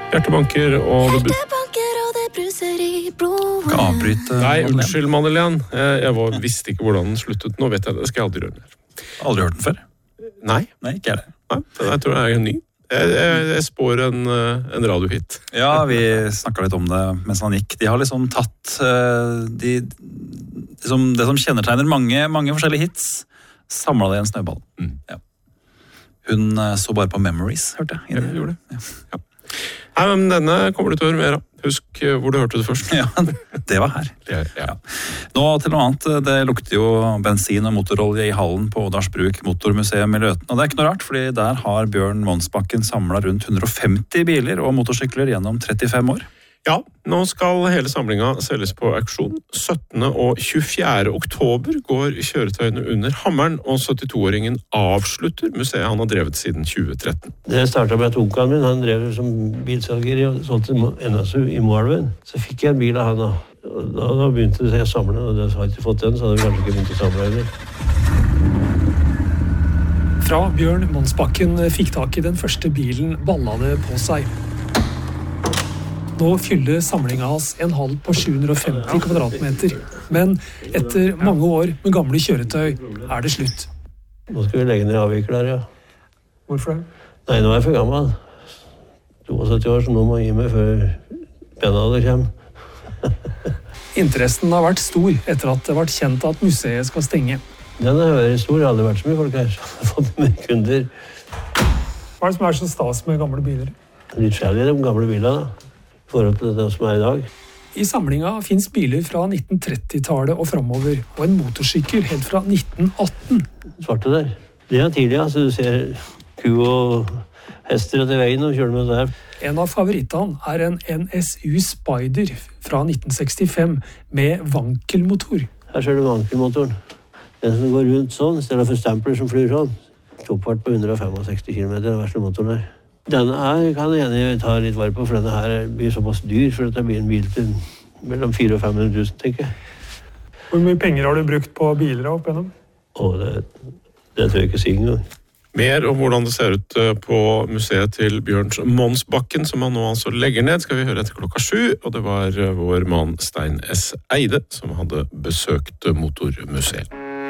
Hjertebanker og det Kan avbryte. Nei, unnskyld, Madeleine. Jeg visste ikke hvordan den sluttet. Nå vet jeg det. Det skal jeg aldri gjøre mer. Aldri hørt den før? Nei. Nei, ikke er det. Nei, jeg tror jeg er ny. Jeg spår en radiohit. Ja, vi snakket litt om det mens han gikk. De har liksom tatt det som kjennetegner mange forskjellige hits, samlet det i en snøball. Ja. Hun så bare på Memories, hørte jeg. Jeg gjorde det. Ja. Nei, men denne kommer du til å høre mer av. Husk hvor du hørte det først. Ja, det var her. Ja. Nå til noe annet. Det lukter jo bensin og motorolje i hallen på Ådalsbruk Motormuseum i Løten. Og det er ikke noe rart, fordi der har Bjørn Monsbakken samlet rundt 150 biler og motorsykler gjennom 35 år. Ja, nå skal hele samlinga selges på auksjon. 17. og 24. oktober går kjøretøyene under hammeren, og 72-åringen avslutter museet han har drevet siden 2013. Det startet med at onkelen min, han drev som bilsalger og solgte NSU i Moelven. Så fikk jeg en bil av han og da begynte jeg å samle, og da har jeg ikke fått den, så hadde vi kanskje ikke begynt å samle heller. Fra Bjørn Monsbakken fikk tak i den første bilen balla det på seg. Nå fyller samlinga hans en hall på 750 kvadratmeter. Men etter mange år med gamle kjøretøy er det slutt. Nå skal vi legge ned avvikler, ja. Hvorfor det? Nei, nå er jeg for gammel. 72 år, så nå må jeg gi meg før pennalet kommer. Interessen har vært stor etter at det ble kjent at museet skal stenge. Den har vært stor, det har aldri vært så mye folk her. Jeg har fått mye kunder. Hva er det som er så stas med gamle biler? Litt skjellig de gamle bilene, da. I forhold til det som er i dag. I samlinga finnes biler fra 1930-tallet og fremover, og en motorsykkel helt fra 1918. Svarte der. Det er tidlig, altså. Du ser ku og hester etter veien og kjører med der. En av favorittene er en NSU Spider fra 1965 med vankelmotor. Her ser du vankelmotoren. Den som går rundt sånn, i stedet for stempler som flyr sånn. Toppfart på 165 km, den verste motoren her. Denne her kan jeg gjerne ta litt vare på, for denne her blir såpass dyr, for det blir en bil til mellom 400 og 500 000, tenker jeg. Hvor mye penger har du brukt på biler opp gjennom? Det tror jeg ikke sier engang. Mer om hvordan det ser ut på museet til Bjørn Monsbakken, som han nå altså legger ned, skal vi høre etter 7:00, og det var vår mann Stein S. Eide som hadde besøkt Motormuseet.